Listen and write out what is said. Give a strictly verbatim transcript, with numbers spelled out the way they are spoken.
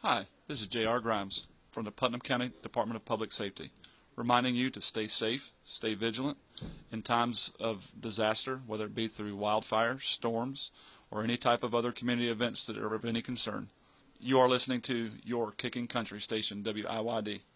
Hi, this is J R Grimes from the Putnam County Department of Public Safety, reminding you to stay safe, stay vigilant in times of disaster, whether it be through wildfire, storms, or any type of other community events that are of any concern. You are listening to your Kicking Country station, W I Y D.